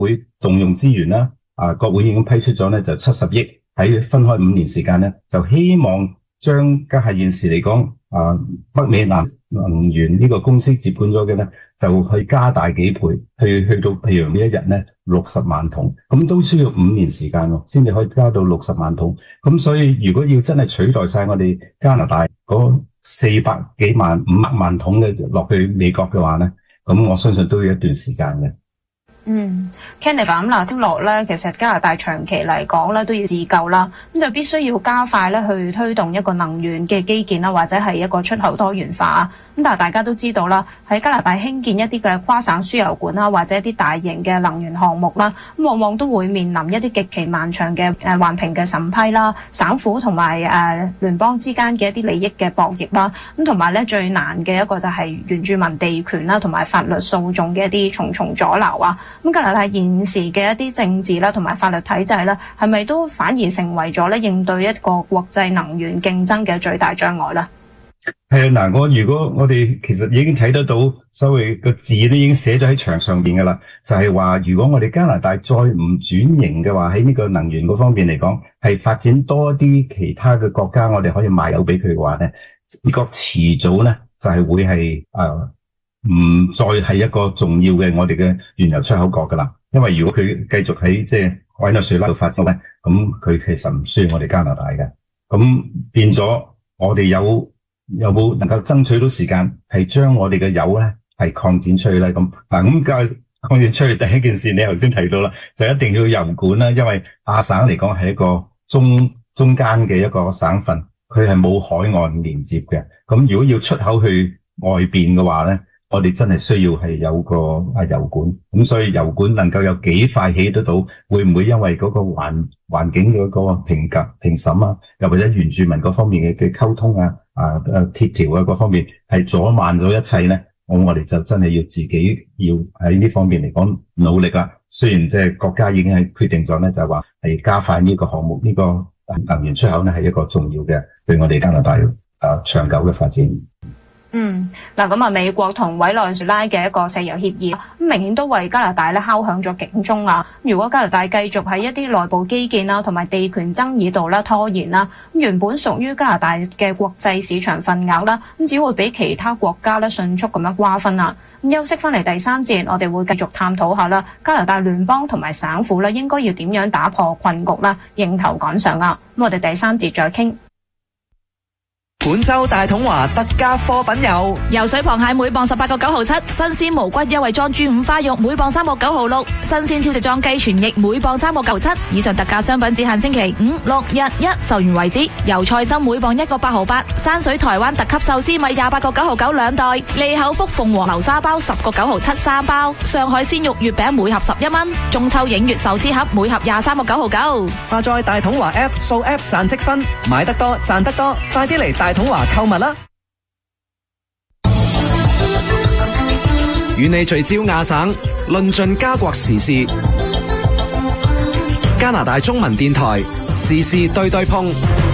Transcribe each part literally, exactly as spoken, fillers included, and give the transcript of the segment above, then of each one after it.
會動用資源啦，啊，國會已經批出咗咧就七十億喺分開五年時間咧，就希望將家下現時嚟講啊北美能能源呢個公司接管咗嘅咧，就去加大幾倍，去去到譬如呢一日咧六十萬桶，咁都需要五年時間喎，先至可以加到六十萬桶。咁所以如果要真係取代晒我哋加拿大嗰四百幾萬、五百萬桶嘅落去美國嘅話咧，咁我相信都要一段時間嘅。 嗯 Kenneth 咁嗱，聽落咧，其實加拿大長期嚟講咧都要自救啦，咁就必須要加快咧去推動一個能源嘅基建啦，或者係一個出口多元化。咁但係大家都知道啦，喺加拿大興建一啲嘅跨省輸油管啦，或者一啲大型嘅能源項目啦，咁往往都會面臨一啲極其漫長嘅誒環評嘅審批啦，省府同埋誒聯邦之間嘅一啲利益嘅博弈啦，咁同埋咧最難嘅一個就係原住民地權啦，同埋法律訴訟嘅一啲重重阻撓啊。咁加拿大現時嘅一啲政治啦，同埋法律體制啦，係咪都反而成為咗咧應對一個國際能源競爭嘅最大障礙咧？ 係啊，嗱，我如果我哋其實已經睇得到所謂個字都已經寫咗喺牆上邊噶啦，就係話如果我哋加拿大再唔轉型嘅話，喺呢個能源嗰方面嚟講，係發展多啲其他嘅國家，我哋可以賣油俾佢嘅話咧，呢個遲早咧就係會係誒。唔再係一個重要嘅我哋嘅原油出口國噶啦，因為如果佢繼續喺即係委內瑞拉度發展咧，咁佢其實唔需要我哋加拿大嘅，咁變咗我哋有有冇能夠爭取到時間係將我哋嘅油咧係擴展出去咧？咁嗱，咁梗係擴展出去第一件事，你頭先提到啦，就一定要油管啦，因為亞省嚟講係一個中中間嘅一個省份，佢係冇海岸連接嘅，咁如果要出口去外邊嘅話咧，我哋真係需要係有個啊油管，咁所以油管能夠有幾快起得到，會唔會因為嗰個環環境嗰個評價評審啊，又或者原住民嗰方面嘅嘅溝通啊，啊誒協調啊嗰方面係阻慢咗一切咧？咁我哋就真係要自己要喺呢方面嚟講努力啦。雖然即係國家已經係決定咗咧，就係話係加快呢個項目，呢個能源出口咧係一個重要嘅對我哋加拿大啊長久嘅發展。 嗯，嗱咁啊，美國同委內瑞拉嘅一個石油協議，咁明顯都為加拿大咧敲響咗警鐘啊！如果加拿大繼續喺一啲內部基建啦，同埋地權爭議度啦拖延啦，咁原本屬於加拿大嘅國際市場份額啦，咁只會俾其他國家咧迅速咁樣瓜分啊！咁休息翻嚟第三節，我哋會繼續探討下啦，加拿大聯邦同埋省府咧應該要點樣打破困局啦，迎頭趕上啊！咁我哋第三節再傾。 本周大統華特價貨品有游水螃蟹每磅十八個九毫七，新鮮無骨優惠裝豬五花肉每磅三個九毫六，新鮮超值裝雞全翼每磅三個九毫七。以上特價商品只限星期五、六、日一，售完為止。油菜心每磅一個八毫八，山水台灣特級壽司米廿八個九毫九兩袋，利口福鳳凰流沙包十個九毫七三包，上海鮮肉月餅每盒十一蚊，中秋影月壽司盒每盒廿三個九毫九。 下載大統華 App， 掃 App 賺積分，買得多賺得多，快啲嚟大統華購物啦！與你聚焦亞省，論盡加國時事。加拿大中文電台時事對對碰。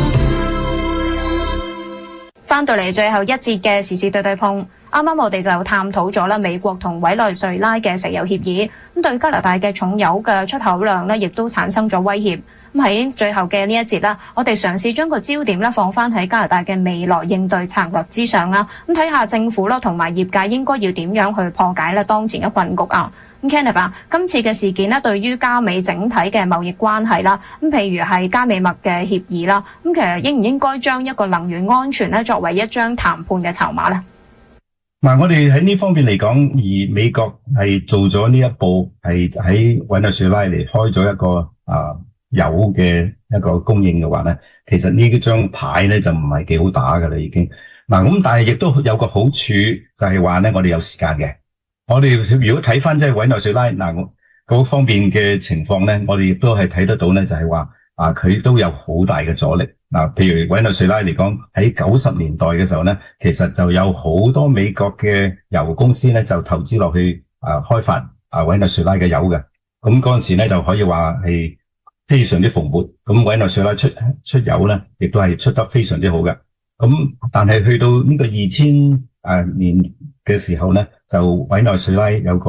翻到嚟最後一節嘅時事對對碰，啱啱我哋就探討咗啦，美國同委內瑞拉嘅石油協議，咁對加拿大嘅重油嘅出口量咧，亦都產生咗威脅。咁喺最後嘅呢一節啦，我哋嘗試將個焦點咧放翻喺加拿大嘅未來應對策略之上啦。咁睇下政府啦同埋業界應該要點樣去破解咧當前嘅困局啊。咁 Kenneth 啊，今次嘅事件咧，對於加美整體嘅貿易關係啦，咁譬如係加美墨嘅協議啦，咁其實應唔應該將一個能源安全咧作為一張談判嘅籌碼咧？ 嗱，我哋喺呢方面嚟講，而美國係做咗呢一步，係喺委內瑞拉嚟開咗一個啊油嘅一個供應嘅話咧，其實呢張牌咧就唔係幾好打噶啦，已經。嗱，咁但係亦都有個好處，就係話咧，我哋有時間嘅。我哋如果睇翻即係委內瑞拉嗱嗰方面嘅情況咧，我哋亦都係睇得到咧，就係話啊，佢都有好大嘅阻力。嗱，譬如委內瑞拉嚟講，喺九十年代嘅時候咧，其實就有好多美國嘅油公司咧就投資落去啊開發啊委內瑞拉嘅油嘅。咁嗰陣時咧就可以話係非常之蓬勃。咁委內瑞拉出出油咧，亦都係出得非常之好嘅。咁但係去到呢個二千誒年嘅時候咧，就委內瑞拉有個